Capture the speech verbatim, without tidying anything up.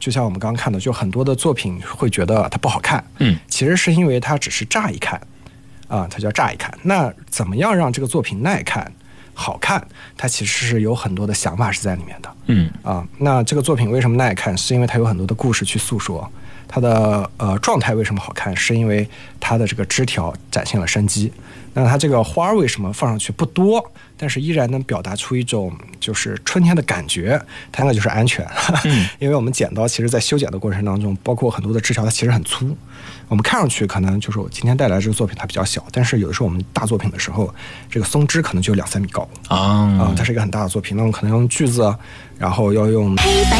就像我们刚刚看的，就很多的作品会觉得它不好看， 嗯， 其实是因为它只是乍一看啊，它叫乍一看。那怎么样让这个作品耐看、好看？它其实是有很多的想法是在里面的， 嗯啊，那这个作品为什么耐看？是因为它有很多的故事去诉说。它的呃状态为什么好看？是因为它的这个枝条展现了生机。那它这个花儿为什么放上去不多，但是依然能表达出一种就是春天的感觉？它那就是安全， 嗯、 因为我们剪刀其实在修剪的过程当中，包括很多的枝条，它其实很粗。我们看上去可能就是我今天带来的这个作品它比较小，但是有的时候我们大作品的时候，这个松枝可能就有两三米高啊、 啊、 呃，它是一个很大的作品，那我们可能用锯子，然后要用。